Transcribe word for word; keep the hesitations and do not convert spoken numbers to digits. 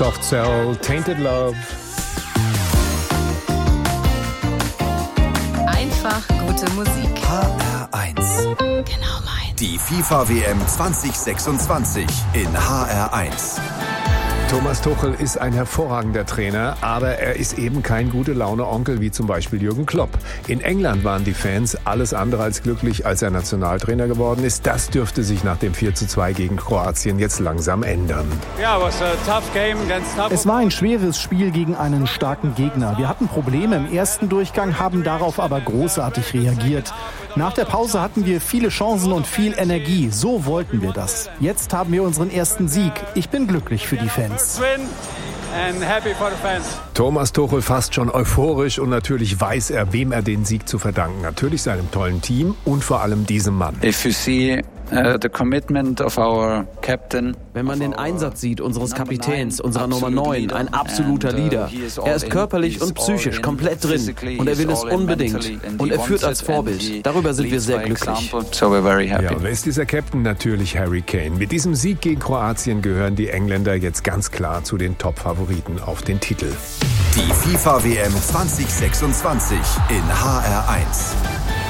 Soft Cell, Tainted Love. Einfach gute Musik. H R eins. Genau meins. Die FIFA-W M zwanzig sechsundzwanzig in H R eins. Thomas Tuchel ist ein hervorragender Trainer, aber er ist eben kein Gute-Laune-Onkel wie zum Beispiel Jürgen Klopp. In England waren die Fans alles andere als glücklich, als er Nationaltrainer geworden ist. Das dürfte sich nach dem vier zu zwei gegen Kroatien jetzt langsam ändern. Es war ein schweres Spiel gegen einen starken Gegner. Wir hatten Probleme im ersten Durchgang, haben darauf aber großartig reagiert. Nach der Pause hatten wir viele Chancen und viel Energie. So wollten wir das. Jetzt haben wir unseren ersten Sieg. Ich bin glücklich für die Fans. Thomas Tuchel fast schon euphorisch und natürlich weiß er, wem er den Sieg zu verdanken. Natürlich seinem tollen Team und vor allem diesem Mann. If you see uh, the commitment of our captain, wenn man den Einsatz sieht unseres Kapitäns, unserer Nummer neun, ein absoluter Leader. Er ist körperlich und psychisch komplett drin und er will es unbedingt. Und er führt als Vorbild. Darüber sind wir sehr glücklich. Ja, und wer ist dieser Captain? Natürlich Harry Kane. Mit diesem Sieg gegen Kroatien gehören die Engländer jetzt ganz klar zu den Top-Favoriten auf den Titel. Die FIFA-W M zwanzig sechsundzwanzig in H R eins.